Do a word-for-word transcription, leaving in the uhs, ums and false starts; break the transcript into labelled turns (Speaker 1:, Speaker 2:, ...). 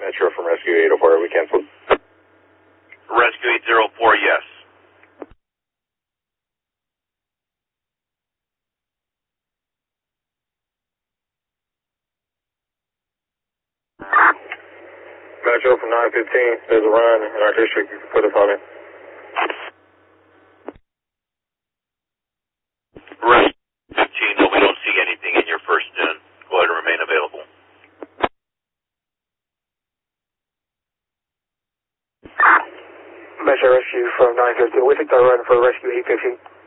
Speaker 1: Metro from Rescue eight oh four, are we canceled?
Speaker 2: Rescue eight oh four, yes.
Speaker 1: Metro from nine fifteen, there's a run in our district, you can put us on it.
Speaker 2: Rescue fifteen, no, we don't see anything in your first dune. Go ahead and remain available.
Speaker 3: Metro Rescue from nine fifteen, we think they'll run for Rescue eight fifteen.